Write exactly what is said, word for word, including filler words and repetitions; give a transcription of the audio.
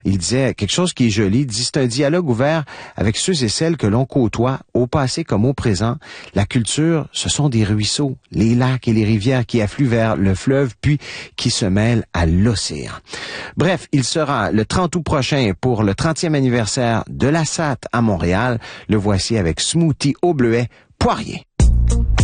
Il disait quelque chose qui est joli, il dit c'est un dialogue ouvert avec ceux et celles que l'on côtoie, au passé comme au présent. La culture, ce sont des ruisseaux, les lacs et les rivières qui affluent vers le fleuve puis qui se mêlent à l'océan. Bref, il sera le trente août prochain pour le trentième anniversaire de la S A T à Montréal. Le voici avec Smoothie au bleuet Poirier.